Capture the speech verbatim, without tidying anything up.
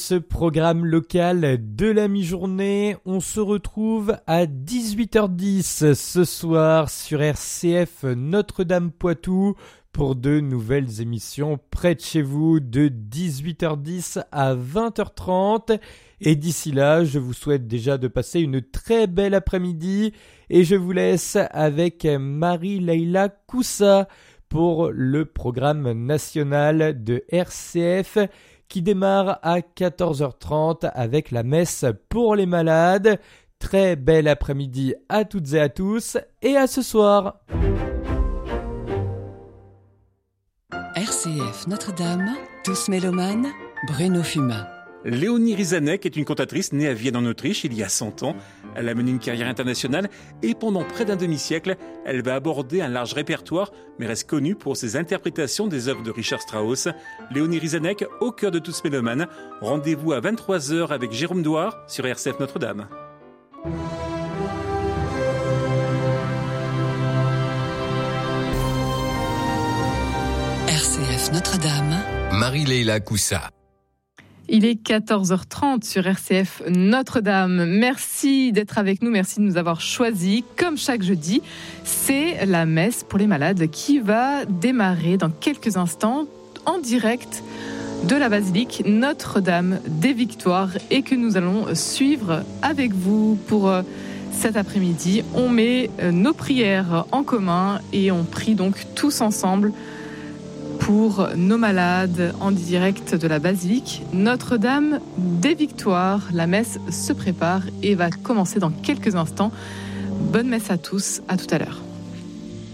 ce programme local de la mi-journée. On se retrouve à dix-huit heures dix ce soir sur R C F Notre-Dame-Poitou pour de nouvelles émissions près de chez vous de dix-huit heures dix à vingt heures trente. Et d'ici là, je vous souhaite déjà de passer une très belle après-midi et je vous laisse avec Marie-Leila Coussa pour le programme national de R C F qui démarre à quatorze heures trente avec la messe pour les malades. Très bel après-midi à toutes et à tous et à ce soir. R C F Notre-Dame, tous mélomanes, Bruno Fumain. Léonie Rizanek est une cantatrice née à Vienne en Autriche il y a cent ans. Elle a mené une carrière internationale et pendant près d'un demi-siècle, elle va aborder un large répertoire mais reste connue pour ses interprétations des œuvres de Richard Strauss. Léonie Rizanek, au cœur de tous mélomanes. Rendez-vous à vingt-trois heures avec Jérôme Douard sur R C F Notre-Dame. R C F Notre-Dame, Marie-Leila Coussa. Il est quatorze heures trente sur R C F Notre-Dame. Merci d'être avec nous, merci de nous avoir choisis. Comme chaque jeudi, c'est la messe pour les malades qui va démarrer dans quelques instants en direct de la basilique Notre-Dame des Victoires et que nous allons suivre avec vous pour cet après-midi. On met nos prières en commun et on prie donc tous ensemble pour nos malades en direct de la basilique Notre-Dame des Victoires. La messe se prépare et va commencer dans quelques instants. Bonne messe à tous, à tout à l'heure.